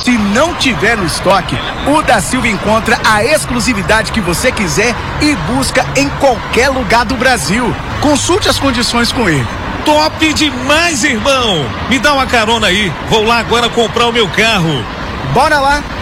Se não tiver no estoque, o da Silva encontra a exclusividade que você quiser e busca em qualquer lugar do Brasil. Consulte as condições com ele. Top demais, irmão! Me dá uma carona aí. Vou lá agora comprar o meu carro. Bora lá!